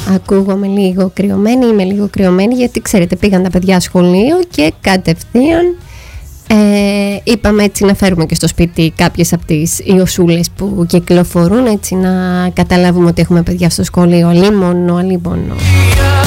Ακούγομαι λίγο κρυωμένη, είμαι λίγο κρυωμένη γιατί ξέρετε πήγαν τα παιδιά σχολείο και κατευθείαν είπαμε έτσι να φέρουμε και στο σπίτι κάποιες από τις ιωσούλες που κυκλοφορούν, έτσι να καταλάβουμε ότι έχουμε παιδιά στο σχολείο. Αλίμονο.